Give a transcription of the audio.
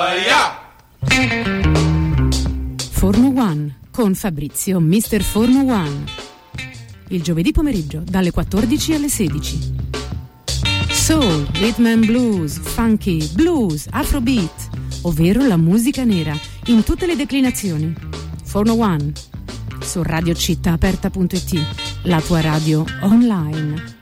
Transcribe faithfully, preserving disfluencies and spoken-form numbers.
Forno One con Fabrizio mister Forno One. Il giovedì pomeriggio dalle quattordici alle sedici. Soul, rhythm and blues, funky, blues, afrobeat, ovvero la musica nera in tutte le declinazioni. Forno One su radio città aperta punto it, la tua radio online.